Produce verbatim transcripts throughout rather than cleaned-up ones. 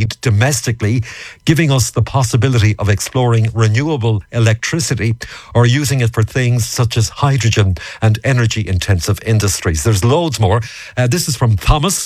need domestically, giving us the possibility of exploring renewable electricity or using it for things such as hydrogen and energy-intensive industries. There's loads more. Uh, this is from Thomas.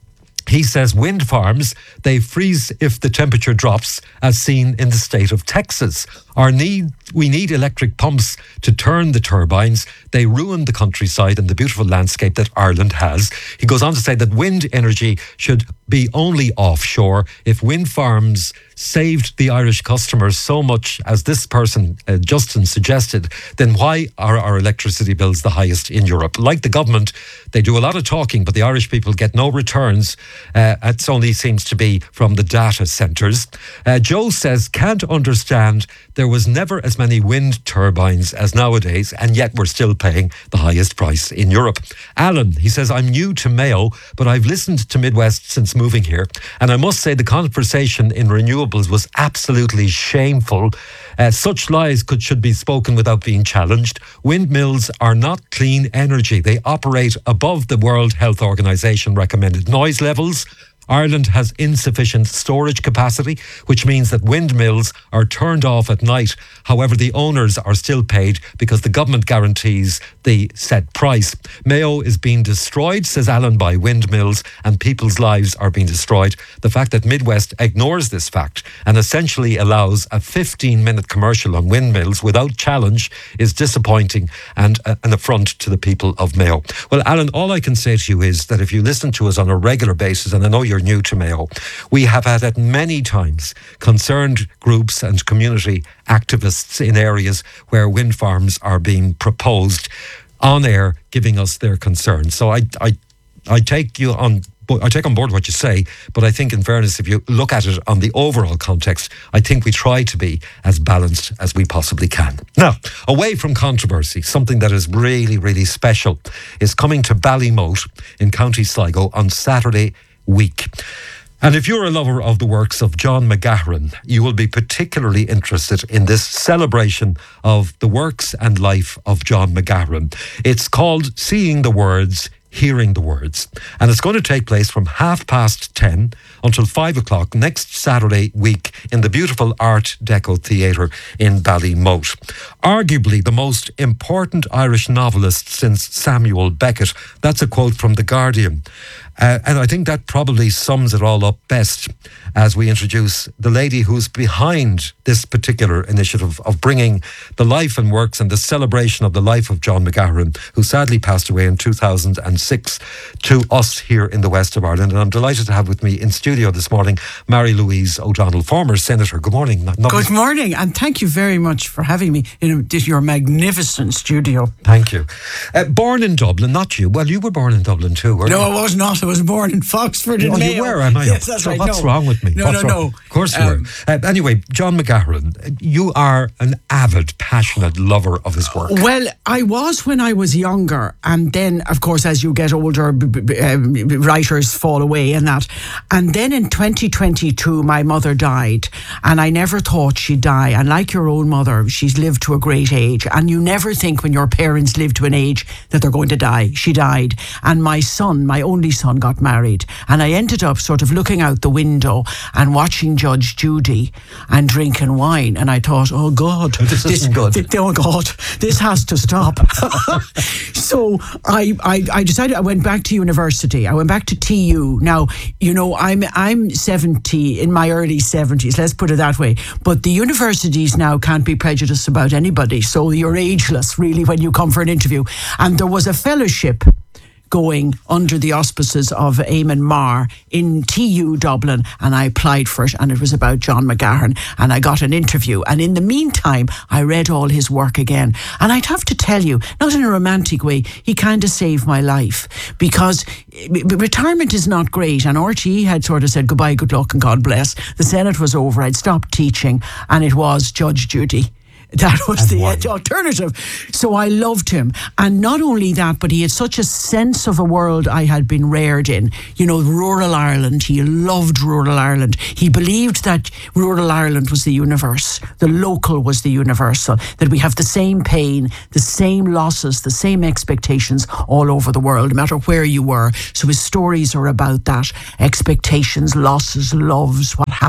He says wind farms, they freeze if the temperature drops, as seen in the state of Texas. Our need, we need electric pumps to turn the turbines. They ruin the countryside and the beautiful landscape that Ireland has. He goes on to say that wind energy should be only offshore. If wind farms saved the Irish customers so much as this person, uh, Justin, suggested, then why are our electricity bills the highest in Europe? Like the government, they do a lot of talking, but the Irish people get no returns. Uh, it only seems to be from the data centres. Uh, Joe says, can't understand there was never as many wind turbines as nowadays, and yet we're still paying the highest price in Europe. Alan, he says, I'm new to Mayo, but I've listened to Midwest since moving here, and I must say the conversation in renewables was absolutely shameful. Uh, such lies could should be spoken without being challenged. Windmills are not clean energy. They operate above the World Health Organization recommended noise levels. Ireland has insufficient storage capacity, which means that windmills are turned off at night. However, the owners are still paid because the government guarantees the set price. Mayo is being destroyed, says Alan, by windmills, and people's lives are being destroyed. The fact that Midwest ignores this fact and essentially allows a fifteen-minute commercial on windmills without challenge is disappointing and an affront to the people of Mayo. Well, Alan, all I can say to you is that if you listen to us on a regular basis, and I know you're new to Mayo, we have had at many times concerned groups and community activists in areas where wind farms are being proposed on air, giving us their concerns. So I, I, I take you on. I take on board what you say, but I think in fairness, if you look at it on the overall context, I think we try to be as balanced as we possibly can. Now, away from controversy, something that is really, really special is coming to Ballymote in County Sligo on Saturday week. And if you're a lover of the works of John McGahern, you will be particularly interested in this celebration of the works and life of John McGahern. It's called Seeing the Words, Hearing the Words. And it's going to take place from half past ten until five o'clock next Saturday week in the beautiful Art Deco Theatre in Ballymote. Arguably the most important Irish novelist since Samuel Beckett. That's a quote from The Guardian. Uh, and I think that probably sums it all up best as we introduce the lady who's behind this particular initiative of bringing the life and works and the celebration of the life of John McGahern, who sadly passed away in two thousand six, to us here in the west of Ireland. And I'm delighted to have with me in studio this morning Mary-Louise O'Donnell, former Senator. Good morning. Not, not Good morning, and thank you very much for having me in your magnificent studio. Thank you. Uh, born in Dublin, not you. Well, you were born in Dublin too, weren't no, you? No, I was not. I was born in Foxford in Oh, Mayo. you were, am I? Yes, that's so right. What's no. wrong with me? No, what's no, wrong? no. Of course you Um, were. Uh, anyway, John McGahern, you are an avid, passionate lover of his work. Well, I was when I was younger, and then, of course, as you get older, b- b- um, writers fall away and that. And then in twenty twenty-two, my mother died, and I never thought she'd die. And like your own mother, she's lived to a great age, and you never think when your parents live to an age that they're going to die. She died, and my son, my only son, got married, and I ended up sort of looking out the window and watching Judge Judy and drinking wine, and I thought, oh God, this, this isn't good. Th- oh God, this has to stop. So I, I, I decided I went back to university. I went back to T U. Now, you know, I'm I'm seventy, in my early seventies, let's put it that way. But the universities now can't be prejudiced about anybody, so you're ageless really when you come for an interview. And there was a fellowship going under the auspices of Eamon Marr in T U Dublin, and I applied for it, and it was about John McGahern, and I got an interview, and in the meantime I read all his work again, and I'd have to tell you, not in a romantic way, he kind of saved my life, because retirement is not great, and R T E had sort of said goodbye, good luck and God bless. The Senate was over, I'd stopped teaching, and it was Judge Judy. That was and the what? alternative. So I loved him. And not only that, but he had such a sense of a world I had been reared in. You know, rural Ireland. He loved rural Ireland. He believed that rural Ireland was the universe. The local was the universal. That we have the same pain, the same losses, the same expectations all over the world, no matter where you were. So his stories are about that. Expectations, losses, loves, what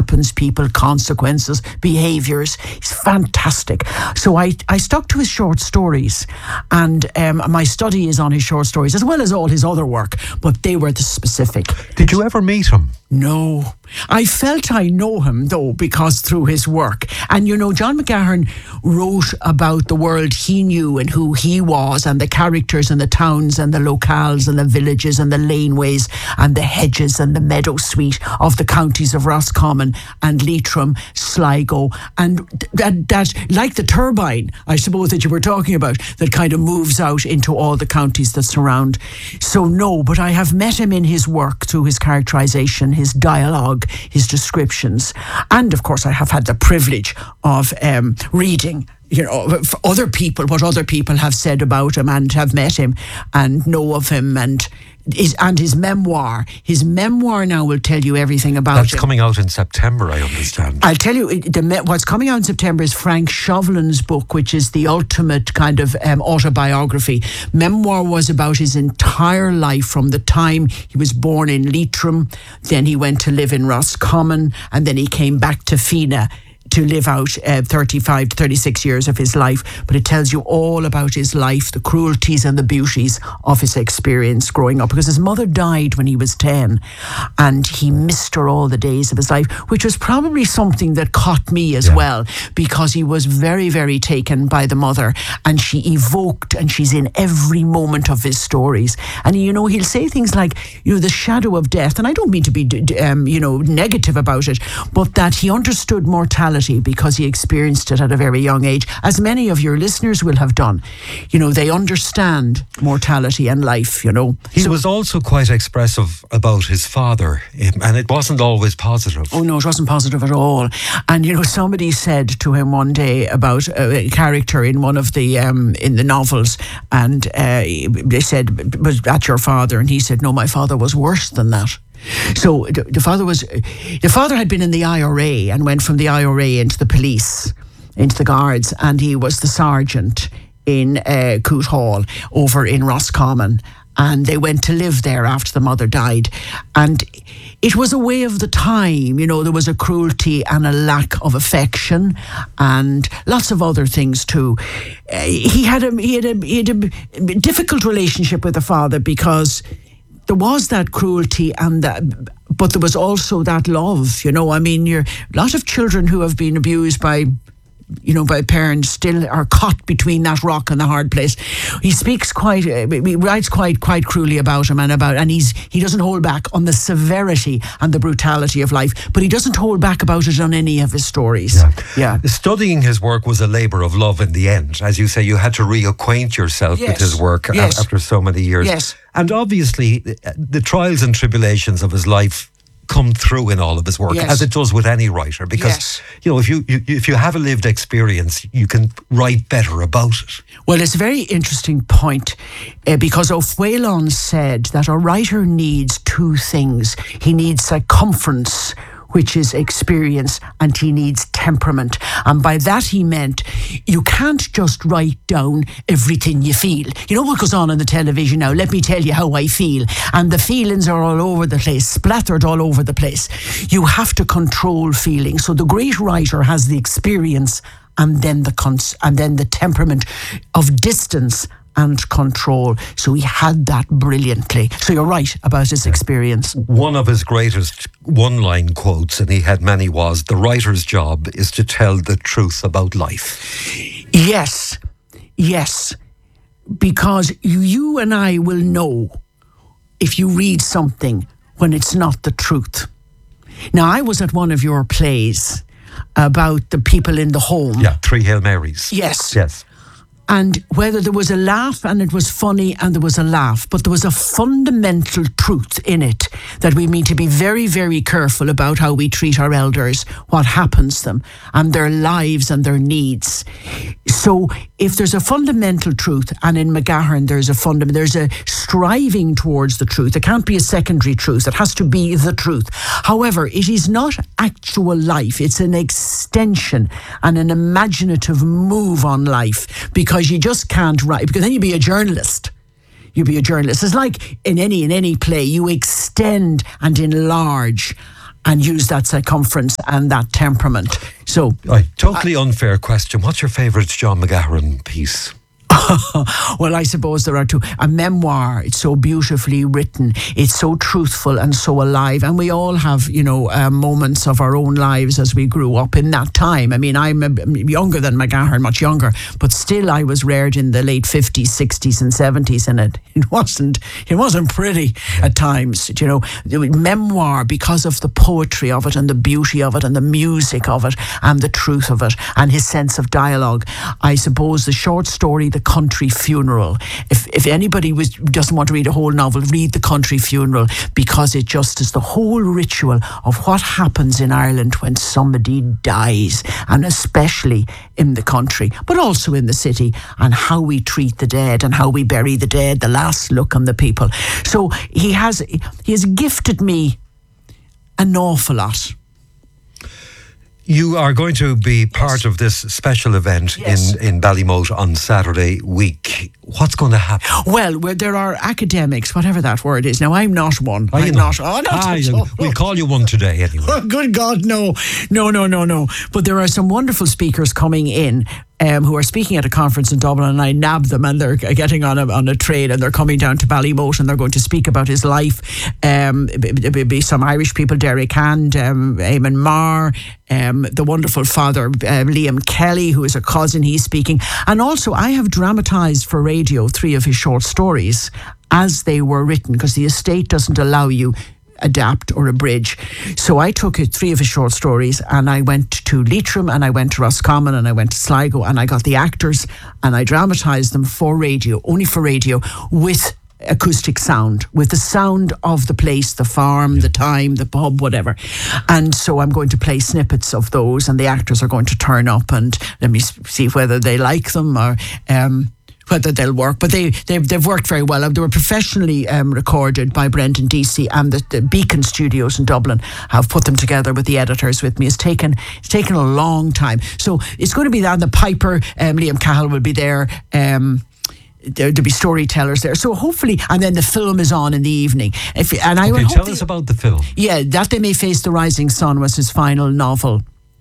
happens, people, consequences, behaviours. He's fantastic. So I, I stuck to his short stories, and um, my study is on his short stories as well as all his other work, but they were the specific. Did you ever meet him? No. I felt I know him, though, because through his work. And, you know, John McGahern wrote about the world he knew and who he was, and the characters and the towns and the locales and the villages and the laneways and the hedges and the meadow sweet of the counties of Roscommon and Leitrim, Sligo, and that, that, like the turbine, I suppose, that you were talking about, that kind of moves out into all the counties that surround. So, no, but I have met him in his work through his characterisation, his dialogue, his descriptions. And of course, I have had the privilege of um, reading, you know, for other people, what other people have said about him and have met him and know of him, and his, and his memoir. His memoir now will tell you everything about That's him. coming out in September, I understand. I'll tell you, it- the, me- what's coming out in September is Frank Chauvelin's book, which is the ultimate kind of um, autobiography. Memoir was about his entire life from the time he was born in Leitrim, then he went to live in Roscommon, and then he came back to Fina to live out uh, thirty-five to thirty-six years of his life. But it tells you all about his life, the cruelties and the beauties of his experience growing up, because his mother died when he was ten and he missed her all the days of his life, which was probably something that caught me as Yeah. well, because he was very, very taken by the mother, and she evoked, and she's in every moment of his stories. And, you know, he'll say things like, you know, the shadow of death, and I don't mean to be, d- d- um, you know, negative about it, but that he understood mortality because he experienced it at a very young age, as many of your listeners will have done. You know, they understand mortality and life, you know. He So- was also quite expressive about his father, um, and it wasn't always positive. Oh no, it wasn't positive at all. And you know, somebody said to him one day about a character in one of the um, in the novels, and uh, they said, "Was that your father?" And he said, "No, my father was worse than that." So the, the father was, the father had been in the I R A and went from the I R A into the police, into the guards, and he was the sergeant in uh, Coote Hall over in Roscommon. And they went to live there after the mother died. And it was a way of the time, you know, there was a cruelty and a lack of affection and lots of other things too. Uh, he had a he had a he had a difficult relationship with the father, because there was that cruelty and that, but there was also that love, you know. I mean, you're a lot of children who have been abused by, you know, by parents still are caught between that rock and the hard place. He speaks quite, uh, he writes quite, quite cruelly about him and about, and he's he doesn't hold back on the severity and the brutality of life, but he doesn't hold back about it on any of his stories. Yeah. Yeah. Studying his work was a labour of love in the end. As you say, you had to reacquaint yourself Yes. with his work a- Yes. after so many years. Yes. And obviously, the, the trials and tribulations of his life come through in all of his work, Yes. as it does with any writer, because Yes. you know, if you, you if you have a lived experience, you can write better about it. Well, it's a very interesting point, uh, because O'Whalon said that a writer needs two things. He needs circumference, which is experience, and he needs temperament. And by that he meant you can't just write down everything you feel. You know what goes on on the television now? Let me tell you how I feel. And the feelings are all over the place, splattered all over the place. You have to control feelings. So the great writer has the experience and then the cons- and then the temperament of distance and control. So he had that brilliantly. So you're right about his experience. One of his greatest one-line quotes, and he had many, was, "The writer's job is to tell the truth about life." Yes, yes. Because you, you and I will know if you read something when it's not the truth. Now, I was at one of your plays about the people in the home. Yeah, Three Hail Marys. Yes. Yes. And whether there was a laugh and it was funny and there was a laugh, but there was a fundamental truth in it that we need to be very, very careful about how we treat our elders, what happens to them, and their lives and their needs. So if there's a fundamental truth, and in McGahern there's a fundament, there's a striving towards the truth. It can't be a secondary truth. It has to be the truth. However, it is not actual life. It's an extension and an imaginative move on life, because you just can't write, because then you'd be a journalist. You'd be a journalist. It's like in any in any play, you extend and enlarge. and use that circumference and that temperament. So, right, totally I, unfair question. What's your favourite John McGahern piece? Well, I suppose there are two. A memoir, it's so beautifully written, it's so truthful and so alive, and we all have, you know, uh, moments of our own lives as we grew up in that time. I mean, I'm, I'm younger than McGahern, much younger, but still I was reared in the late fifties, sixties and seventies, and it, it wasn't it wasn't pretty at times, you know. Memoir, because of the poetry of it and the beauty of it and the music of it and the truth of it and his sense of dialogue. I suppose the short story, The Country Funeral. If if anybody was, doesn't want to read a whole novel, read The Country Funeral, because it just is the whole ritual of what happens in Ireland when somebody dies, and especially in the country, but also in the city, and how we treat the dead and how we bury the dead, the last look on the people. So he has he has gifted me an awful lot. You are going to be part yes. of this special event yes. in, in Ballymote on Saturday week. What's going to happen? Well, where there are academics, whatever that word is. Now, I'm not one. Are I'm you not. not? Oh, not ah, you, we'll call you one today anyway. Oh, good God, no. No, no, no, no. But there are some wonderful speakers coming in Um, who are speaking at a conference in Dublin, and I nabbed them, and they're getting on a, on a train, and they're coming down to Ballymote, and they're going to speak about his life. Um, be, be some Irish people, Derek Hand, um, Eamon Marr, um, the wonderful father uh, Liam Kelly, who is a cousin, he's speaking. And also I have dramatised for radio three of his short stories as they were written, because the estate doesn't allow you adapt or abridge. So I took it, three of his short stories, and I went to Leitrim, and I went to Roscommon, and I went to Sligo, and I got the actors and I dramatised them for radio, only for radio, with acoustic sound, with the sound of the place, the farm, the time, the pub, whatever. And so I'm going to play snippets of those, and the actors are going to turn up, and let me see whether they like them or um whether they'll work, but they, they've, they've worked very well. They were professionally um, recorded by Brendan Deasy, and the, the Beacon Studios in Dublin have put them together with the editors with me. It's taken it's taken a long time. So it's going to be that. The Piper, um, Liam Cahill will be there. Um, there, there'll be storytellers there. So hopefully, and then the film is on in the evening. If, and I okay, would tell hope us the, about the film. Yeah, That They May Face the Rising Sun was his final novel.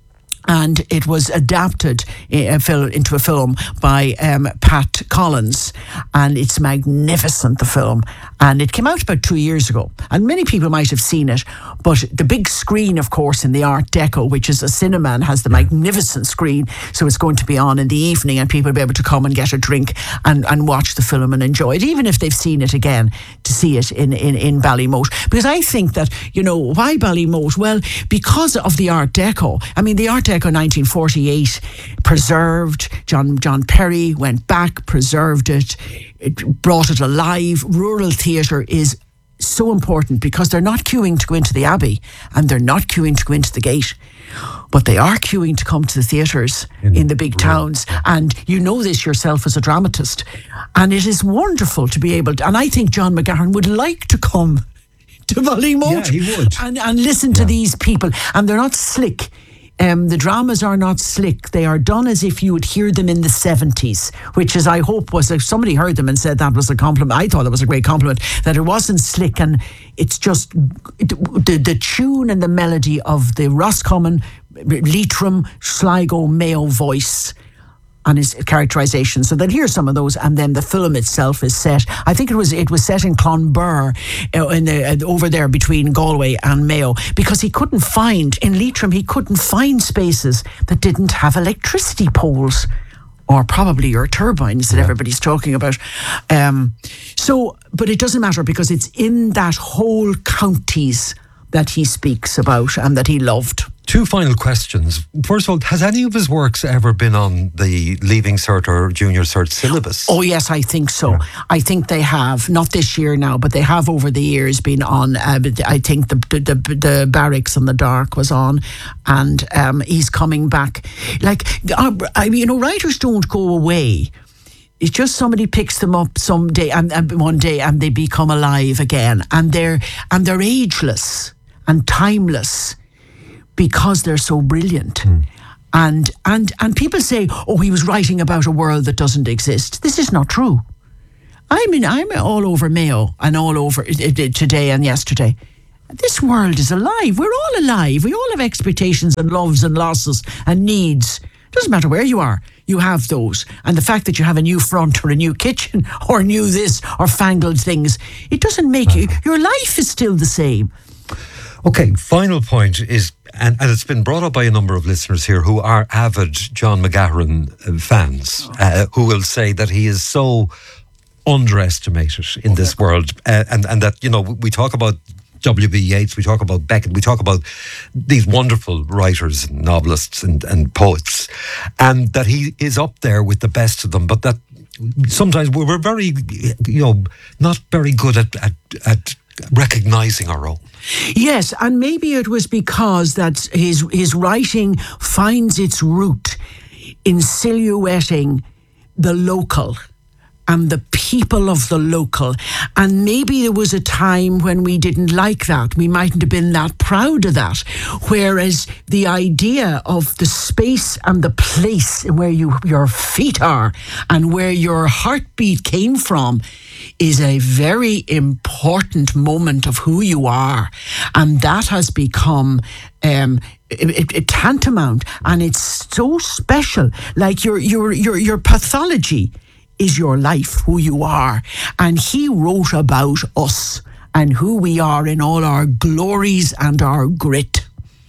And it was adapted into a film by um, Pat Collins, and it's magnificent, the film. And it came out about two years ago, and many people might have seen it. But the big screen, of course, in the Art Deco, which is a cinema and has the magnificent screen, so it's going to be on in the evening, and people will be able to come and get a drink and, and watch the film and enjoy it, even if they've seen it again, to see it in, in, in Ballymote. Because I think that, you know, why Ballymote? Well, because of the Art Deco. I mean, the Art Deco nineteen forty-eight, preserved. John John Perry went back, preserved it, it brought it alive. Rural theatre is so important because they're not queuing to go into the Abbey, and they're not queuing to go into the Gate, but they are queuing to come to the theatres in, in the big towns. And you know this yourself as a dramatist, and it is wonderful to be able to, and I think John McGahern would like to come to Ballymote, yeah, he would. and, and listen yeah. to these people, and they're not slick. Um, the dramas are not slick. They are done as if you would hear them in the seventies, which is, I hope, was, if somebody heard them and said that was a compliment. I thought it was a great compliment, that it wasn't slick, and it's just it, the, the tune and the melody of the Roscommon, Leitrim, Sligo, Mayo voice and his characterisation. So then here's some of those, and then the film itself is set. I think it was it was set in Clonbur, uh, in the, uh, over there between Galway and Mayo, because he couldn't find in Leitrim. He couldn't find spaces that didn't have electricity poles, or probably your turbines that yeah. everybody's talking about. Um, so, but it doesn't matter, because it's in that whole counties that he speaks about and that he loved. Two final questions. First of all, has any of his works ever been on the Leaving Cert or Junior Cert syllabus? Oh yes, I think so. Yeah. I think they have, not this year now, but they have over the years been on. Uh, I think the, the the the Barracks in the Dark was on, and um, he's coming back. Like, uh, I mean, you know, writers don't go away. It's just somebody picks them up someday and, and one day, and they become alive again, and they're and they're ageless and timeless, because they're so brilliant. Mm. And and and people say, oh, he was writing about a world that doesn't exist. This is not true. I mean, I'm all over Mayo and all over uh, today and yesterday. this world is alive. We're all alive. We all have expectations and loves and losses and needs. Doesn't matter where you are, you have those. And the fact that you have a new front or a new kitchen or new this or fangled things, it doesn't make you, your life is still the same. Okay, final point is, and, and it's been brought up by a number of listeners here who are avid John McGahern uh, fans, uh, who will say that he is so underestimated in okay. this world, uh, and, and that, you know, we talk about W B Yeats, we talk about Beckett, we talk about these wonderful writers and novelists and, and poets, and that he is up there with the best of them, but that sometimes we're very, you know, not very good at, at, at recognising our own. Yes, and maybe it was because that his his writing finds its root in silhouetting the local and the people of the local. And maybe there was a time when we didn't like that. We mightn't have been that proud of that. Whereas the idea of the space and the place where you your feet are and where your heartbeat came from is a very important moment of who you are. And that has become um, it, it, tantamount, and it's so special. Like your your your your pathology is your life, who you are. And he wrote about us and who we are in all our glories and our grit.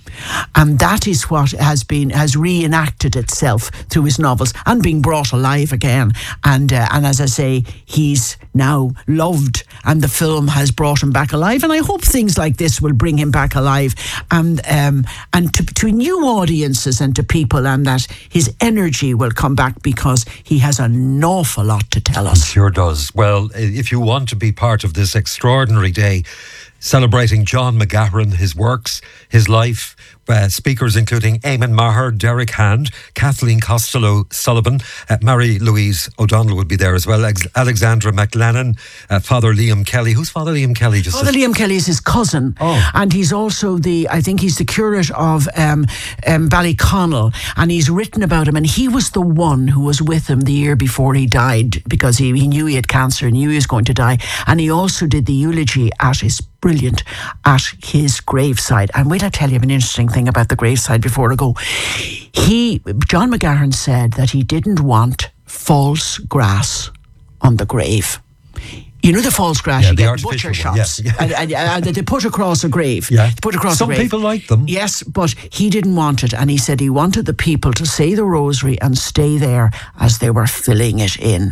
And that is what has been has reenacted itself through his novels and being brought alive again. And uh, and as I say, he's now loved, and the film has brought him back alive. And I hope things like this will bring him back alive, and um, and to, to new audiences and to people, and that his energy will come back, because he has an awful lot to tell us. He sure does. Well, if you want to be part of this extraordinary day celebrating John McGahern, his works, his life, uh, speakers including Eamon Maher, Derek Hand, Kathleen Costello-Sullivan, uh, Mary-Louise O'Donnell would be there as well, Alex- Alexandra McLennan, uh, Father Liam Kelly. Who's Father Liam Kelly? Just Father Liam Kelly is his cousin, oh. and he's also the, I think he's the curate of um, um, Ballyconnell, and he's written about him, and he was the one who was with him the year before he died, because he, he knew he had cancer and knew he was going to die, and he also did the eulogy at his brilliant at his graveside. And wait, I'll tell you an interesting thing about the graveside before I go. He, John McGahern, said that he didn't want false grass on the grave. You know the false grass yeah, you the get in butcher shops, yeah, yeah. And, and, and they put across a grave. Yeah. Put across Some a grave. people like them. Yes, but he didn't want it, and he said he wanted the people to say the rosary and stay there as they were filling it in.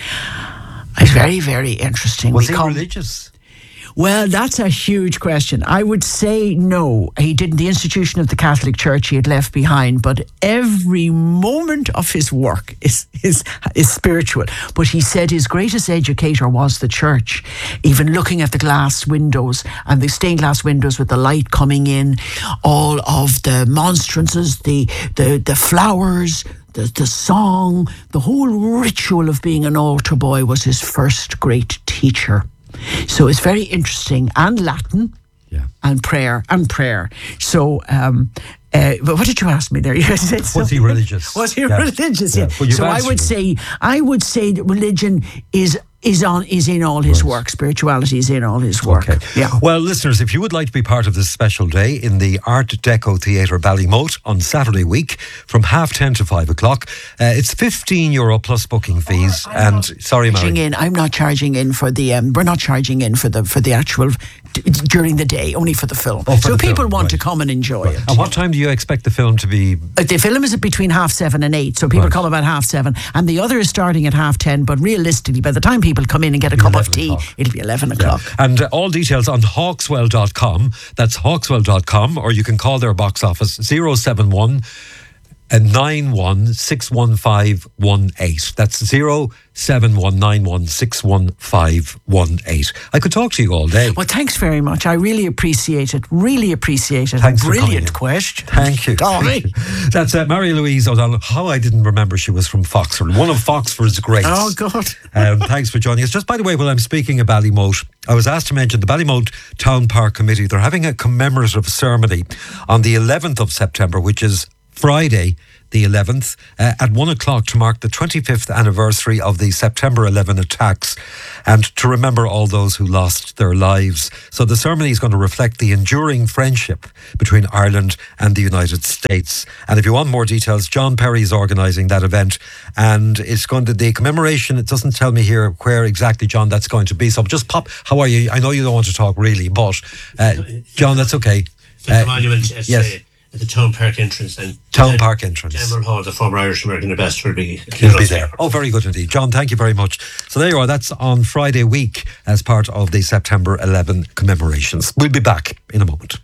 It's very, very interesting. Was we he come, religious? Well, that's a huge question. I would say no. He didn't. The institution of the Catholic Church he had left behind, but every moment of his work is, is, is spiritual. But he said his greatest educator was the church. Even looking at the glass windows and the stained glass windows with the light coming in, all of the monstrances, the, the, the flowers, the, the song, the whole ritual of being an altar boy was his first great teacher. So it's very interesting, and Latin, yeah. and prayer, and prayer. So, um, uh, but what did you ask me there? You said was he religious? Was he yeah. religious? Yeah. yeah. Well, so I would me. say, I would say that religion is is on is in all his right. work. Spirituality is in all his work. Okay. Yeah. Well, listeners, if you would like to be part of this special day in the Art Deco Theatre Ballymote on Saturday week from half ten to five o'clock, uh, it's fifteen euro plus booking fees. Oh, and sorry, Mary, in. I'm not charging in for the. Um, we're not charging in for the for the actual d- during the day, only for the film. Oh, for so the people film. want right. to come and enjoy right. it. And what time do you expect the film to be? Uh, the film is between half seven and eight, so people right. come about half seven, and the other is starting at half ten. But realistically, by the time people come in and get a cup of tea, o'clock. It'll be eleven o'clock. Yeah. And uh, all details on hawkswell dot com. That's hawkswell dot com, or you can call their box office zero seven one and nine one six one five one eight. That's zero seven one nine one six one five one eight. I could talk to you all day. Well, thanks very much. I really appreciate it. Really appreciate it. Thanks Brilliant for question. Thank you. Oh, Thank you. That's uh, Mary-Louise O'Donnell. How I didn't remember she was from Foxford. One of Foxford's greats. Oh, God. um, thanks for joining us. Just by the way, while I'm speaking of Ballymote, I was asked to mention the Ballymote Town Park Committee. They're having a commemorative ceremony on the eleventh of September, which is Friday, the eleventh, uh, at one o'clock to mark the twenty-fifth anniversary of the September eleventh attacks and to remember all those who lost their lives. So the ceremony is going to reflect the enduring friendship between Ireland and the United States. And if you want more details, John Perry is organising that event, and it's going to, the commemoration, it doesn't tell me here where exactly, John, that's going to be. So just pop, how are you? I know you don't want to talk really, but uh, John, that's okay. The uh, monument at, yes. uh, at the Town Park entrance. And Town uh, Park entrance. General Hall, the former Irish American ambassador, will be, He'll be there. Oh, very good indeed. John, thank you very much. So there you are. That's on Friday week as part of the September eleventh commemorations. We'll be back in a moment.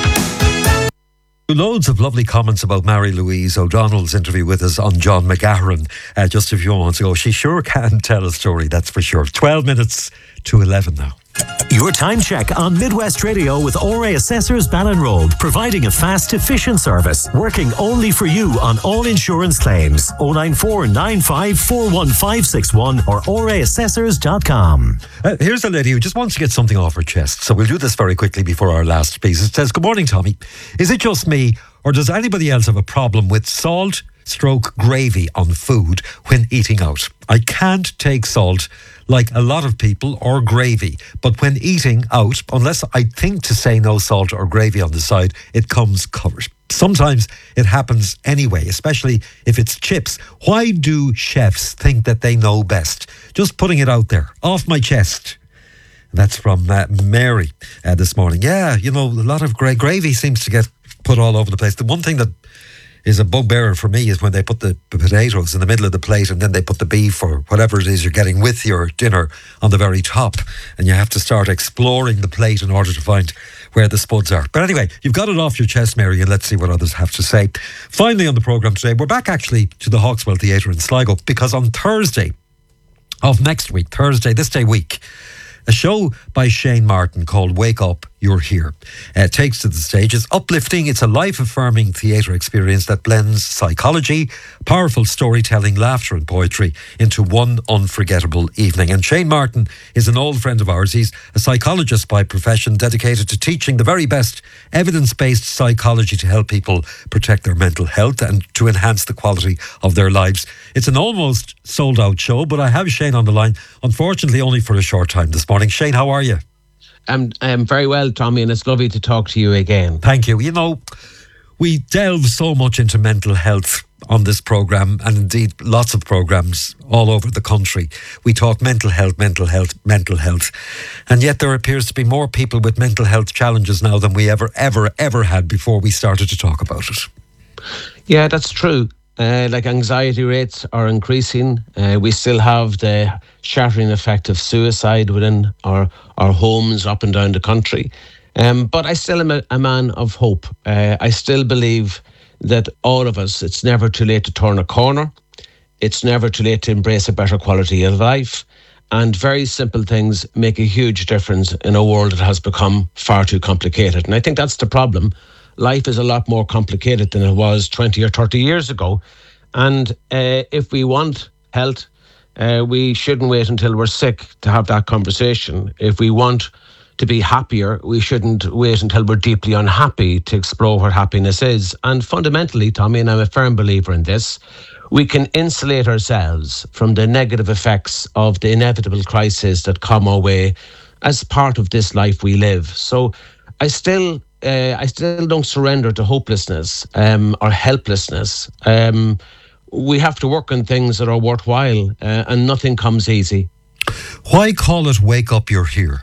Loads of lovely comments about Mary Louise O'Donnell's interview with us on John McGahern uh, just a few moments ago. She sure can tell a story, that's for sure. twelve minutes to eleven now. Your time check on Midwest Radio with O R A Assessors Ballinrobe, providing a fast, efficient service, working only for you on all insurance claims. oh nine four nine five four one five six one or o r a assessors dot com. Uh, here's a lady who just wants to get something off her chest. So we'll do this very quickly before our last piece. It says, good morning, Tommy. Is it just me, or does anybody else have a problem with salt stroke gravy on food when eating out? I can't take salt like a lot of people, or gravy, but when eating out, unless I think to say no salt or gravy on the side, it comes covered. Sometimes it happens anyway, especially if it's chips. Why do chefs think that they know best? Just putting it out there, off my chest. That's from uh, Mary uh, this morning. Yeah, you know, a lot of gra- gravy seems to get put all over the place. The one thing that is a bugbearer for me is when they put the potatoes in the middle of the plate and then they put the beef or whatever it is you're getting with your dinner on the very top, and you have to start exploring the plate in order to find where the spuds are. But anyway, you've got it off your chest, Mary, and let's see what others have to say. Finally on the programme today, we're back actually to the Hawkswell Theatre in Sligo, because on Thursday of next week, Thursday, this day week, a show by Shane Martin called Wake Up, You're Here uh, takes to the stage. It's uplifting. It's a life-affirming theatre experience that blends psychology, powerful storytelling, laughter and poetry into one unforgettable evening. And Shane Martin is an old friend of ours. He's a psychologist by profession, dedicated to teaching the very best evidence-based psychology to help people protect their mental health and to enhance the quality of their lives. It's an almost sold-out show, but I have Shane on the line, unfortunately only for a short time this morning. Shane, how are you? I'm, I'm very well, Tommy, and it's lovely to talk to you again. Thank you. You know, we delve so much into mental health on this programme, and indeed lots of programmes all over the country. We talk mental health, mental health, mental health. And yet there appears to be more people with mental health challenges now than we ever, ever, ever had before we started to talk about it. Yeah, that's true. Uh, like anxiety rates are increasing. Uh, we still have the shattering effect of suicide within our, our homes up and down the country. Um, but I still am a, a man of hope. Uh, I still believe that all of us, it's never too late to turn a corner. It's never too late to embrace a better quality of life. And very simple things make a huge difference in a world that has become far too complicated. And I think that's the problem. Life is a lot more complicated than it was twenty or thirty years ago. And uh, if we want health, uh, we shouldn't wait until we're sick to have that conversation. If we want to be happier, we shouldn't wait until we're deeply unhappy to explore what happiness is. And fundamentally, Tommy, and I'm a firm believer in this, we can insulate ourselves from the negative effects of the inevitable crises that come our way as part of this life we live. So I still... Uh, I still don't surrender to hopelessness um, or helplessness. Um, we have to work on things that are worthwhile, uh, and nothing comes easy. Why call it Wake Up, You're Here?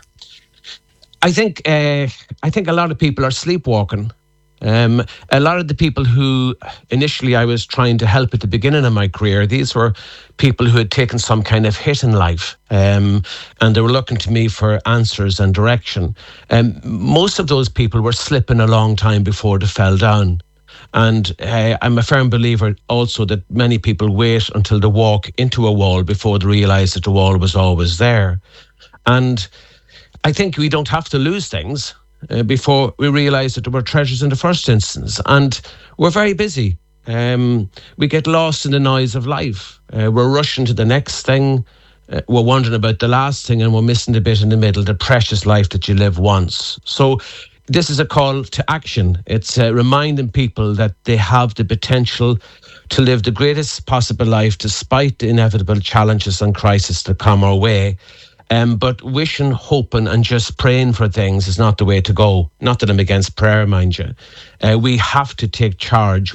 I think uh, I think a lot of people are sleepwalking. Um, a lot of the people who initially I was trying to help at the beginning of my career, these were people who had taken some kind of hit in life, um, and they were looking to me for answers and direction. Um, most of those people were slipping a long time before they fell down. And uh, I'm a firm believer also that many people wait until they walk into a wall before they realise that the wall was always there. And I think we don't have to lose things Uh, before we realise that there were treasures in the first instance. And we're very busy. Um, we get lost in the noise of life. Uh, we're rushing to the next thing. Uh, we're wondering about the last thing, and we're missing the bit in the middle, the precious life that you live once. So this is a call to action. It's uh, reminding people that they have the potential to live the greatest possible life despite the inevitable challenges and crises that come our way. Um, but wishing, hoping and just praying for things is not the way to go. Not that I'm against prayer, mind you. Uh, we have to take charge.